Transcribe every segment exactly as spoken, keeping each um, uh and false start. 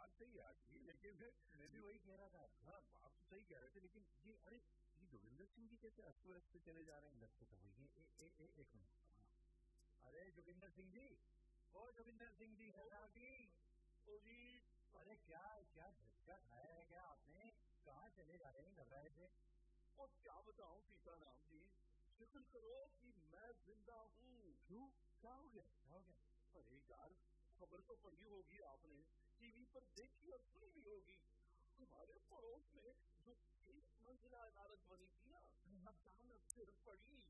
बात सही है आपकी, लेकिन मैं भी वही कह रहा था। हाँ, आप तो सही कह रहे थे, लेकिन ये अरे ये जोगिंदर सिंह जी कैसे अस्त व्यस्त से चले जा रहे हैं? लगते तो वही है। ए, ए, ए, एक मिनट। अरे जोगिंदर सिंह जी, ओ जोगिंदर सिंह जी, सरदार जी, ओ जी, अरे क्या क्या झटका खाया है क्या आपने? कहाँ चले जा रहे हैं घबराए थे? और क्या बताऊं सीताराम जी, शुक्र करो कि मैं जिंदा हूँ। क्यों, क्या हो गया? क्या हो गया? अरे यार, खबर तो पढ़ी होगी आपने, टीवी पर देखी और सुनी भी होगी। हमारे पड़ोस में जो एक मंजिला इमारत बनी थी ना, अचानक सिर पड़ी।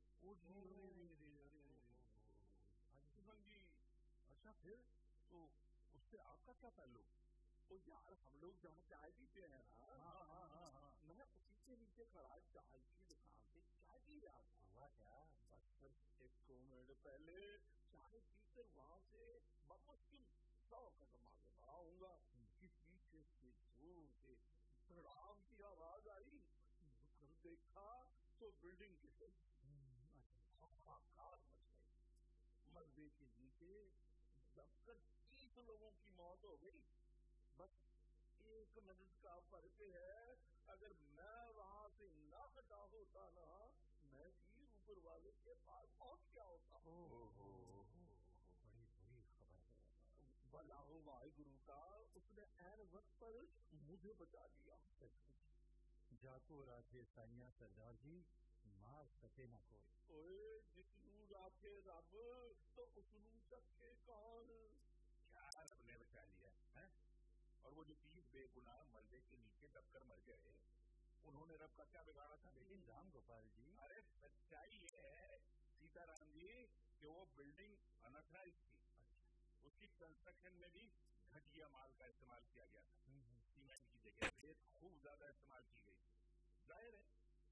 हाँ जी। अच्छा, फिर तो उससे आपका क्या ताल्लुक? तो यार, हम लोग जहाँ चाय पीते हैं ना, हाँ हाँ हाँ हाँ, मैं उसी के नीचे खड़ा चाय की दुकान पे चाय पी रहा था। हुआ क्या? बस एक दो मिनट पहले चाय पीकर वहाँ से मुश्किल सौ कदम आगे बढ़ा हूँगा कि पीछे से जोर से धड़ाम की आवाज आई। मुझकर देखा तो बिल्डिंग के हाहाकार मच गई। मलबे के नीचे दबकर तीस लोगों की मौत हो गई। बस एक मिनट का फर्क है, अगर मैं वहाँ से ना हटा होता ना, मैं भी ऊपर वाले के पास पहुँच गया होता। ओहो, बड़ी बुरी खबर है। भला हो वाहिगुरु का, उसने ऐन वक्त पर मुझे बचा लिया। जाको राखे साइया सरदार जी, मार सके ना कोई। ओए, जिसनू राखे रब तो उसनू सके कौन? क्या रब ने बचा लिया है? और वो जो तीस बेगुनाह मलबे के नीचे दबकर मर गए, उन्होंने रब का क्या बिगाड़ा था? लेकिन राम गोपाल जी, अरे सच्चाई ये है सीताराम जी कि वो बिल्डिंग अनऑथराइज्ड थी। अच्छा। उसकी कंस्ट्रक्शन में भी घटिया माल का इस्तेमाल किया गया था। सीमेंट की जगह रेत खूब ज्यादा इस्तेमाल की गई। जाहिर है